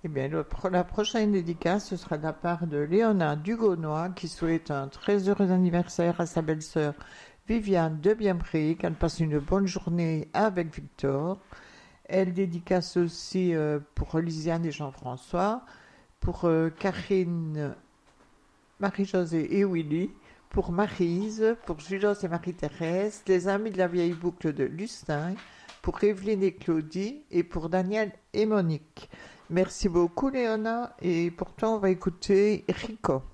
Eh bien, la prochaine dédicace, ce sera de la part de Léona Dugonnois qui souhaite un très heureux anniversaire à sa belle-sœur Viviane de Bienpré, qu'elle passe une bonne journée avec Victor. Elle dédicace aussi pour Lisiane et Jean-François, pour Karine, Marie-Josée et Willy, pour Maryse, pour Julos et Marie-Thérèse, les amis de la vieille boucle de Lustin, pour Evelyne et Claudie et pour Daniel et Monique. Merci beaucoup Léona et pour toi on va écouter Rico.